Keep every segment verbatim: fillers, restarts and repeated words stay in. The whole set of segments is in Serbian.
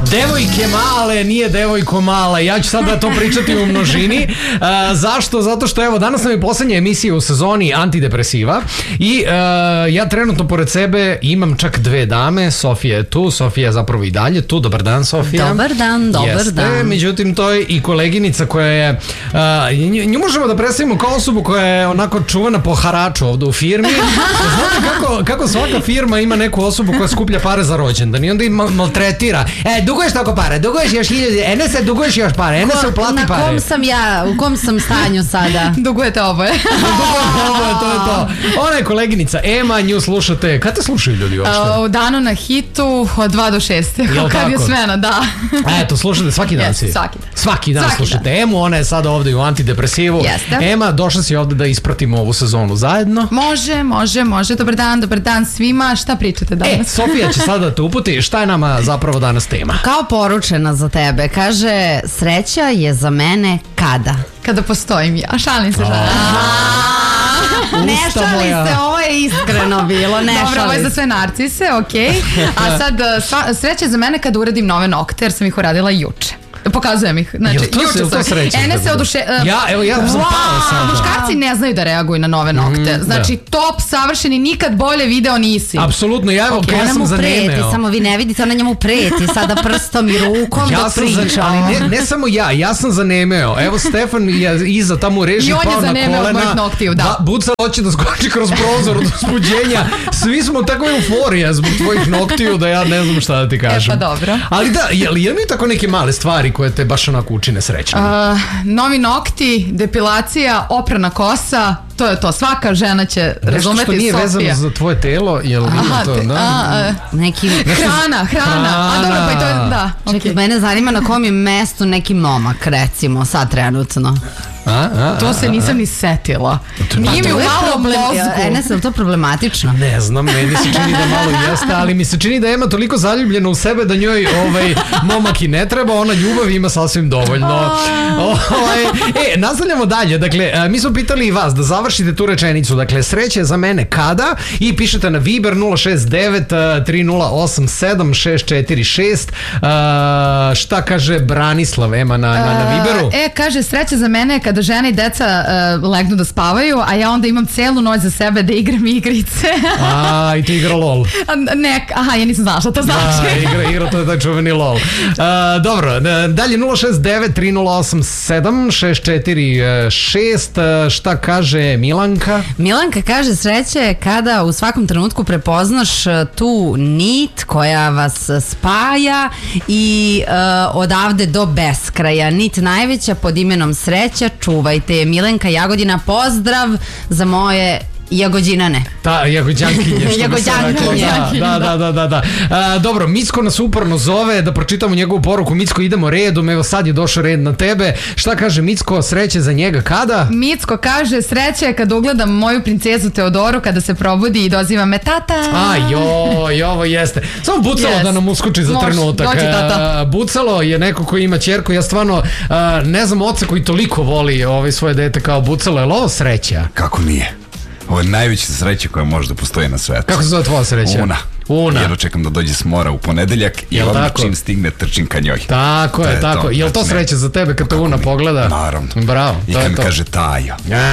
Devojke male, nije devojko mala. Ja ću sad da to pričati u množini. Uh, zašto? Zato što evo danas nam je poslednja emisija u sezoni antidepresiva i uh, ja trenutno pored sebe imam čak dve dame. Sofija je tu, Sofija je zapravo i dalje tu. Dobar dan, Sofija. Dobar dan, dobar Jeste, dan. Međutim, to je i koleginica koja je uh, nju možemo da predstavimo kao osobu koja je onako čuvana po haraču ovde u firmi. Znate kako, kako svaka firma ima neku osobu koja skuplja pare za rođendan i onda im maltretira. E, duguješ tako pare, duguješ još hiljade, ene se duguješ još pare, ene se uplati pare. Na kom sam ja, u kom sam stanju sada? Dugujete oboje. Dugujete oboje, to je to. Ona je koleginica Ema, nju slušate. Kad te slušaju ljudi uopšte? U danu na hitu od dva do šest. Kad tako? je smena, da. Eto, slušate svaki dan si? Yes, svaki dan. Svaki dan Svaki slušate dan. Emu, ona je sada ovde u antidepresivu. Jeste. Ema, došla si ovde da ispratimo ovu sezonu zajedno. Može, može, može. Dobar dan, dobar dan svima. Šta pričate E, danas? Sofija će sada te uputi. Šta je nama zapravo danas tema? Kao poručena za tebe, kaže, sreća je za mene kada? Kada postojim ja. Šalim se, šalim. Ne Usta šali moja. se, ovo je iskreno bilo, ne Dobro, ovo je šali za se. sve narcise, okej. A sad, sva, sreća je za mene kada uradim nove nokte, jer sam ih uradila juče. Pokazujem ih. Znači, Jel to se- juče jel to sam. sreća? Ene se oduše... uh, Ja, evo, ja sam wow, pao sada. Muškarci ne znaju da reaguju na nove nokte. Znači, top, savršeni, nikad bolje video nisi. Apsolutno, ja evo, Ona ja sam mu preti, zanemeo. samo vi ne vidite, ona njemu preti sada prstom i rukom Ja dok sam za, priča. ali ne, ne samo ja, ja sam zanemeo. Evo Stefan je iza tamo u režiji I on je pao na zanemeo od kolena. mojih noktiju, da. Buca hoće da skoči kroz prozor od uzbuđenja. Svi smo tako euforija zbog tvojih noktiju da ja ne znam šta da ti kažem. E, pa dobro. Ali da, jel, jel mi tako neke male stvari koje te baš onako učine srećno? Uh, novi nokti, depilacija, oprana kosa, to je to. Svaka žena će Nešto razumeti. što nije Sofija. vezano za tvoje telo, jel ima Aha, to? te- Da? a, Neki... a, hrana, hrana. A dobro, pa i to je, da. Čekaj, okej. mene zanima na kom je mestu neki momak, recimo, sad trenutno. A, a, To se nisam ni setila. Nije mi u To je malom problem- mozgu. E, ne znam, to je problematično. Ne znam, meni se čini da malo jeste, ali mi se čini da ima toliko zaljubljena u sebe da njoj ovaj, momak i ne treba, ona ljubav ima sasvim dovoljno. Ovaj, e, nastavljamo dalje, dakle, a, mi smo pitali i vas da završite tu rečenicu, dakle, sreće za mene kada i pišete na Viber nula šest devet tri nula osam sedam šest četiri šest. A, šta kaže Branislav, Ema, na, na, na Viberu? E, kaže, sreća za mene je kada žena i deca uh, legnu da spavaju, a ja onda imam celu noć za sebe da igram igrice. A, i ti igra LOL. A, ne, aha, ja nisam znala šta to znači. Da, igra, igra, to je taj čuveni LOL. Uh, dobro, e, dalje nula šest devet tri nula osam sedam šest četiri šest. Uh, šta kaže Milanka? Milanka kaže, sreće je kada u svakom trenutku prepoznaš e, tu nit koja vas spaja i e, odavde do beskraja. Nit najveća pod imenom sreća, čuvajte je. Milenka Jagodina, pozdrav za moje Jagođinane. Ta Jagođankinje, što bi se Jagođankinje. reklo. Da, da, da, da, da. A, dobro, Micko nas uporno zove da pročitamo njegovu poruku. Micko, idemo redom, evo sad je došao red na tebe. Šta kaže Micko, sreće za njega kada? Micko kaže, sreća je kad ugledam moju princezu Teodoru kada se probudi i doziva me tata. A joj, ovo jeste. Samo Bucalo Yes. da nam uskoči za Može, trenutak. dođi, tata. E, Bucalo je neko koji ima ćerku. Ja stvarno e, ne znam oca koji toliko voli ovaj svoje dete kao Bucalo. Je li ovo sreća? Kako nije? Ovo je najveća sreća koja može da postoji na svetu. Kako se zove tvoja sreća? Una. Una. Jedno čekam da dođe s mora u ponedeljak i Jel odmah tako? čim stigne trčim ka njoj. Tako To je, je tako. to. Je li to Znači, ne. sreća za tebe kad te Kako Una nije? pogleda? Naravno. Bravo, I to kad je mi to. kaže Tajo.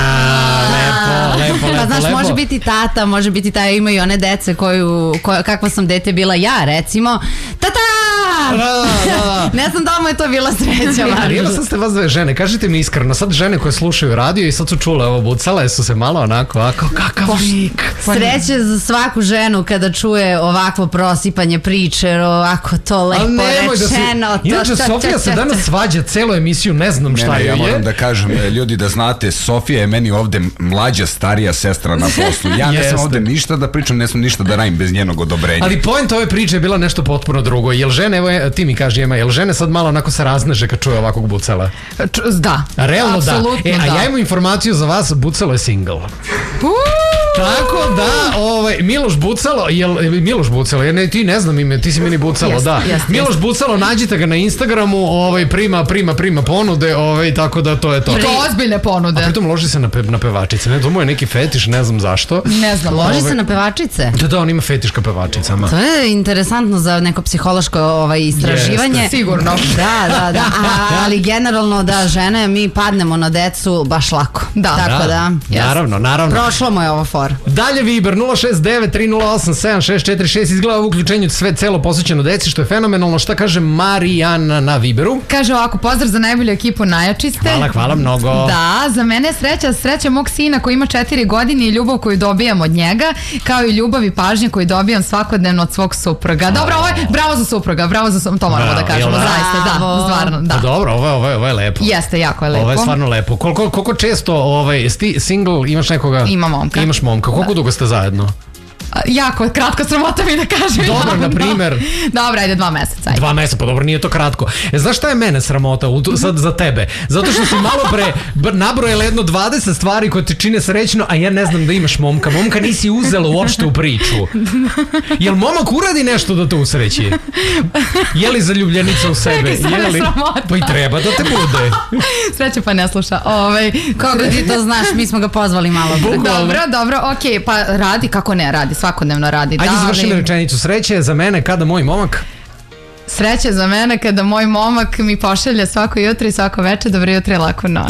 A, lepo, lepo, lepo, Pa znaš, lepo. može biti tata, može biti taj, imaju one dece koju, koja, kakva sam dete bila ja, recimo. Tata! Da, da. Ne znam da li mu je to bila sreća, Ali evo važno. sad ste vas dve žene, kažite mi iskreno, sad žene koje slušaju radio i sad su čule ovo Bucala, su se malo onako, ako kakav lik. Sreće za svaku ženu kada čuje ovakvo prosipanje priče, jer ovako to lepo Ali nemoj da se... rečeno. to, Inače, to, to, Sofija to, se to. danas svađa celu emisiju, ne znam šta Ne, ne, joj ja je. moram da kažem, e, ljudi, da znate, Sofija je meni ovde mlađa, starija sestra na poslu. Ja ne Jeste. sam ovde ništa da pričam, ne sam ništa da radim bez njenog odobrenja. Ali point ove priče je bila nešto potpuno drugo. Jel žene, evo ti mi kaži, Ema, jel žene sad malo onako se razneže kad čuje ovakvog Bucala? Č- Da. A realno da. Apsolutno E, a da. ja imam informaciju za vas, Bucalo je single. Uuu! Tako da, ovaj, Miloš Bucalo, jel, Miloš Bucalo, ja ne, ti ne znam ime, ti si meni Bucalo, Jest, da. jest, Miloš jest. Bucalo, nađite ga na Instagramu, ovaj, prima, prima, prima ponude, ovaj, tako da to je to. To ozbiljne ponude. A pritom loži se na, pe, na pevačice, ne, to mu je neki fetiš, ne znam zašto. Ne znam. Loži Ovaj- se na pevačice. Da, da, on ima fetiš ka pevačicama. To je interesantno za neko psihološko ovaj, istraživanje. Jeste. Sigurno. Da, da, da. A, ali generalno da žene mi padnemo na decu baš lako. Da. Tako da. Naravno, naravno. Prošlo mu je ovo for. Dalje Viber nula šest devet tri nula osam sedam šest četiri šest, izgleda u uključenju sve celo posvećeno deci, što je fenomenalno. Šta kaže Marijana na Viberu? Kaže ovako, pozdrav za najbolju ekipu, najjači ste. Hvala, hvala mnogo. Da, za mene je sreća, sreća mog sina koji ima četiri godine i ljubav koju dobijam od njega, kao i ljubav i pažnje koju dobijam svakodnevno od svog supruga. Dobro, ovo je, bravo za supruga, bravo za supruga, to moramo Bravo, da kažemo, jel da? zaista, da, Bravo. stvarno, da. Pa dobro, ovo je, ovo je, ovo je lepo. Jeste, jako je lepo. Ovo je stvarno lepo. Koliko, koliko često ovaj, sti, single, imaš nekoga? Ima momka. Imaš momka. Koliko dugo ste zajedno? A, Jako, kratko sramota mi da kažem. Dobro, javno. na primer. Dobro, ajde, dva meseca. Ajde. Dva meseca, pa dobro, nije to kratko. E, znaš šta je mene sramota u, tu- sad za tebe? Zato što si malo pre br- nabrojala jedno dvadeset stvari koje te čine srećno, a ja ne znam da imaš momka. Momka nisi uzela uopšte u priču. Jel momak uradi nešto da te usreći? Je li zaljubljenica u sebe? Čekaj, sad Je me li? sramota. Pa i treba da te bude. Sreća pa ne sluša. Ovaj, Koga ti to znaš, mi smo ga pozvali malo. Bukvalno. Dobro, dobro, okej, pa radi, kako ne radi, svakodnevno radi. Ajde, da, završi mi ali- rečenicu. Sreće je za mene kada moj momak... Sreće za mene kada moj momak mi pošalje svako jutro i svako večer dobro jutro i laku noć.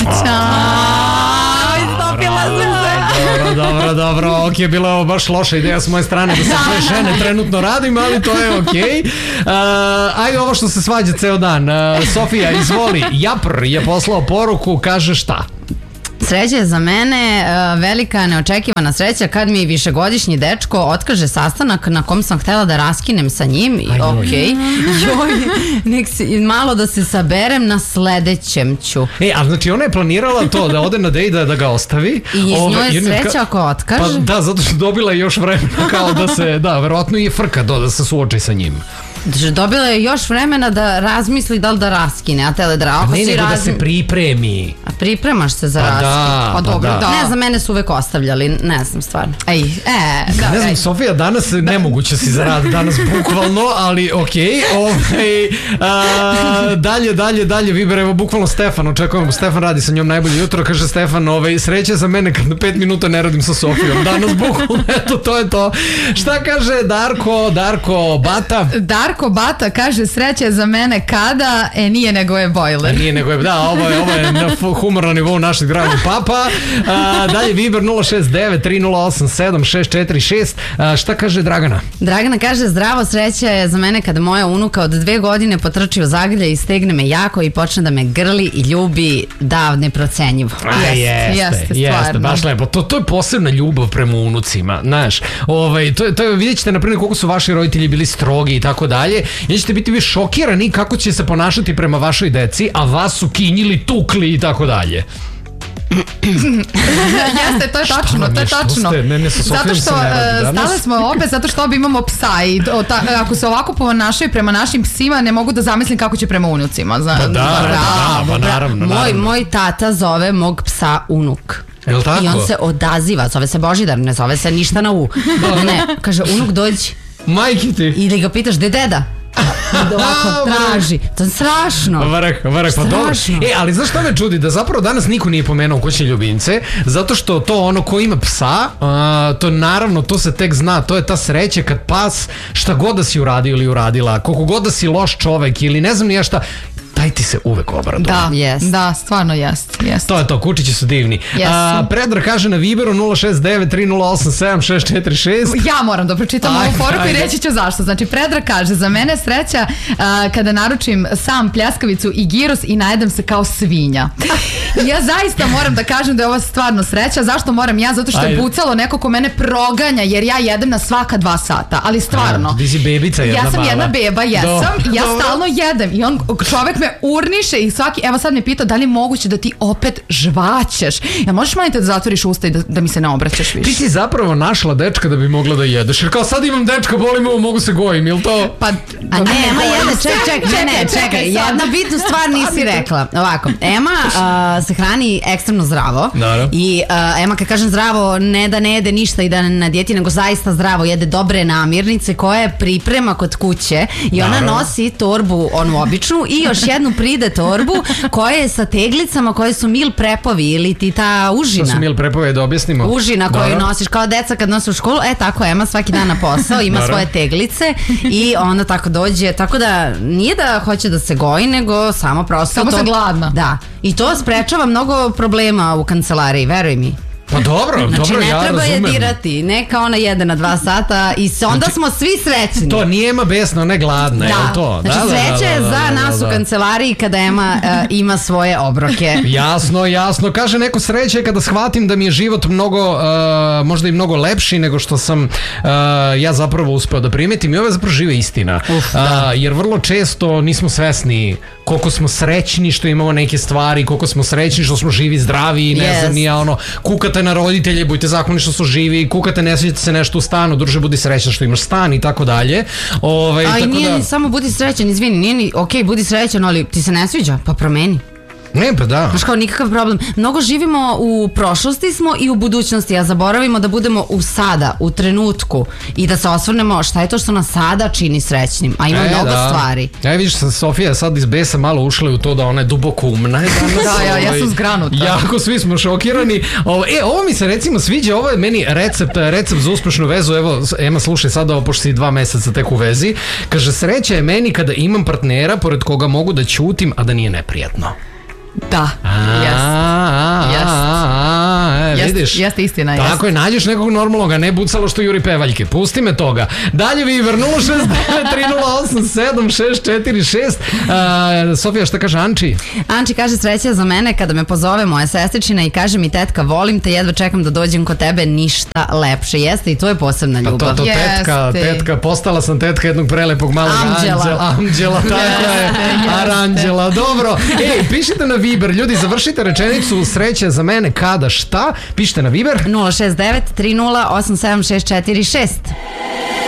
Istopila sam se. Dobro, dobro, dobro, ok, bila je ovo baš loša ideja s moje strane da sa sve žene trenutno radim, ali to je ok. Uh, ajde ovo što se svađa ceo dan. Uh, Sofija, izvoli, Japr je poslao poruku, kaže šta? Sreća je za mene e, velika neočekivana sreća kad mi višegodišnji dečko otkaže sastanak na kom sam htela da raskinem sa njim. I, Aj, joj. okej. Joj, nek si, malo da se saberem, na sledećem ću. E, a znači ona je planirala to da ode na dej da, da ga ostavi. I iz Ove, njoj je jer ne- sreća ako otkaže. Pa da, zato što dobila je još vremena kao da se, da, verovatno je frka do da se suoči sa njim. Znači, dobila je još vremena da razmisli da li da raskine, a tele da ako Ne, si nego da razmi... se pripremi. A pripremaš se za Pa raskid. da, Pa pa dobro, da. da. Ne znam, mene su uvek ostavljali, ne znam stvarno. Ej, e, da, Ne znam, ej. Sofija, danas nemoguće si zaradi, danas bukvalno, ali okej. Okay, ovaj, dalje, dalje, dalje, Viber, evo bukvalno Stefan, očekujemo, Stefan radi sa njom najbolje jutro, kaže Stefan, ovaj, sreće za mene kad na pet minuta ne radim sa Sofijom, danas bukvalno, eto, to je to. Šta kaže Darko, Darko Bata? Darko Bata kaže sreće za mene kada, e nije nego je bojler. Nije nego je, da, ovo je, ovo je na fu- humor na nivou našeg dragog papa. A, dalje Viber nula šest devet tri nula osam sedam šest četiri šest. A, šta kaže Dragana? Dragana kaže, zdravo, sreća je za mene kada moja unuka od dve godine potrči u zagrlje i stegne me jako i počne da me grli i ljubi, da, neprocenjivo. A, Jeste, jeste, stvarno. baš lepo. To, to je posebna ljubav prema unucima, znaš. Ovaj, to, je- to je, vidjet ćete, na primjer, koliko su vaši roditelji bili strogi i tako dalje. I ćete biti vi šokirani kako će se ponašati prema vašoj deci, a vas su kinjili, tukli i tako dalje. Jeste, to je Šta tačno, vam to je, je što tačno. ste? Ne, ne, sa Sofijom Zato se što ne radi e, danas. stale smo opet, zato što obi imamo psa i o, ta, ako se ovako ponašaju prema našim psima, ne mogu da zamislim kako će prema unucima. Zna, Pa da, da, pa naravno, Moj, naravno. moj tata zove mog psa Unuk. Jel tako? I on se odaziva, zove se Božidar, ne zove se ništa na U. Ne, ne, kaže, Unuk dođi. Majki ti. Ili ga pitaš, gde deda? I ovako traži. To je strašno. Varek, varek, pa dobro. Strašno. E, ali znaš što me čudi? Da zapravo danas niko nije pomenuo kućne ljubimce, zato što to ono ko ima psa, a, to naravno, to se tek zna, to je ta sreća kad pas, šta god da si uradio ili uradila, koliko god da si loš čovek ili ne znam ni ja šta, taj ti se uvek obraduje. Da, Jest. da, stvarno jest, jest. To je to, kučići su divni. Jesu. A, Predrag kaže na Viberu nula šest devet tri nula osam sedam šest četiri šest. Ja moram da pročitam Ajde, ovu poruku i ajde. reći ću zašto. Znači, Predrag kaže, za mene sreća a, kada naručim sam pljeskavicu i giros i najedem se kao svinja. I ja zaista moram da kažem da je ovo stvarno sreća. Zašto moram ja? Zato što je Ajde. Bucalo neko ko mene proganja, jer ja jedem na svaka dva sata. Ali stvarno. Ti si bebica jedna Ja sam mala. jedna beba, jesam. Dobro, I ja dobro. stalno jedem. I on, čovek me urniše i svaki, evo sad me pitao da li je moguće da ti opet žvaćeš. Ja možeš malo da zatvoriš usta i da, da mi se ne obraćaš više. Ti si zapravo našla dečka da bi mogla da jedeš. Jer kao sad imam dečka, boli me, ovo, mogu se gojim, jel to? Pa A ne, Ema jedna, ček, ček, ne, ne, čekaj, jedna bitnu stvar nisi rekla. Ovako, Ema uh, se hrani ekstremno zdravo. Naravno. I uh, Ema, kad kažem zdravo, ne da ne jede ništa i da ne na dijeti, nego zaista zdravo, jede dobre namirnice koje priprema kod kuće i ona Naravno. nosi torbu, onu običnu, i još jednu pride torbu koja je sa teglicama koje su meal prepovi ili ti ta užina. To su meal prepove, da objasnimo. Užina koju Dobro. nosiš kao deca kad nose u školu, e tako Ema svaki dan na posao ima Naravno. svoje teglice i onda tako dođe, tako da nije da hoće da se goji, nego samo prosto Samo to, se gladna. Da, i to sprečava mnogo problema u kancelariji, veruj mi. Pa dobro, Znači dobro, ne ja treba je razumem. dirati, neka ona jede na dva sata i se, onda smo svi srećni. To nije Ema besna, ne gladna, je li to? Znači Da, da, sreće je da, da, za da, nas da. u kancelariji kada Ema e, ima svoje obroke. Jasno, jasno. Kaže neko sreće je kada shvatim da mi je život mnogo, uh, možda i mnogo lepši nego što sam uh, ja zapravo uspeo da primetim i ovo je zapravo živa istina. Uf, Uh, jer vrlo često nismo svesni koliko smo srećni što imamo neke stvari, koliko smo srećni što smo živi, zdravi, ne Yes. znam, nije ono, kukate na roditelje, budite zahvalni što su živi, kukate, ne sviđate se nešto u stanu, druže, budi srećan što imaš stan i tako dalje. Ovaj, A i tako nije da, ni samo budi srećan, izvini, nije ni, ok, budi srećan, ali ti se ne sviđa, pa promeni. ne, pa da. Znaš kao nikakav problem. Mnogo živimo u prošlosti smo i u budućnosti, a zaboravimo da budemo u sada, u trenutku i da se osvrnemo šta je to što nas sada čini srećnim, a ima E, mnogo da. stvari. E, vidiš, Sofija je sad iz besa malo ušla u to da ona je duboko umna. je danas, Da, ja- ja ovaj, sam zgranuta. Jako, svi smo šokirani. Ovo, e, ovo mi se recimo sviđa, ovo je meni recept, recept za uspešnu vezu. Evo, Ema, slušaj sada, ovo, pošto si dva meseca tek u vezi. Kaže, sreća je meni kada imam partnera pored koga mogu da ćutim, a da nije neprijatno. Da, jest. Jest. A, Jest, vidiš? jeste istina, Tako je, nađeš nekog normalnog, a ne bucalo što juri pevaljke. Pusti me toga. Dalje Viber nula šest devet tri nula osam sedam šest četiri šest. Sofija, šta kaže Anči? Anči kaže sreća za mene kada me pozove moja sestričina i kaže mi tetka volim te, jedva čekam da dođem kod tebe, ništa lepše. Jeste i to je posebna Pa to, ljubav. to tetka, Jeste. tetka, postala sam tetka jednog prelepog malog Anđela. Anđela. Anđela, tako je. Aranđela, dobro. Ej, pišite na Viber, ljudi, završite rečenicu sreća za mene kada šta. Pišite na Viber. nula šest devet tri nula osam sedam šest četiri šest.